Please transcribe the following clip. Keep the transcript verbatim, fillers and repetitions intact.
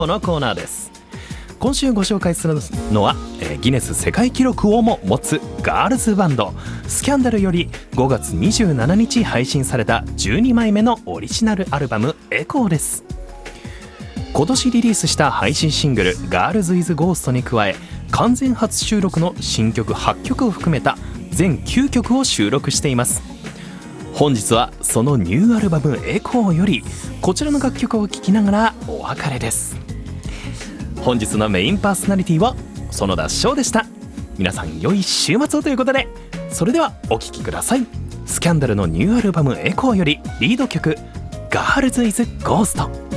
このコーナーです。今週ご紹介するのは、えー、ギネス世界記録をも持つガールズバンドスキャンダルよりごがつにじゅうしちにち配信されたじゅうにまいめのオリジナルアルバムエコーです。今年リリースした配信シングルガールズイズゴーストに加え、完全初収録の新曲はちきょくを含めた全きゅうきょくを収録しています。本日はそのニューアルバムエコーよりこちらの楽曲を聴きながらお別れです。本日のメインパーソナリティは園田翔でした。皆さん良い週末をということで、それではお聴きください。スキャンダルのニューアルバムエコーよりリード曲ガールズイズゴースト。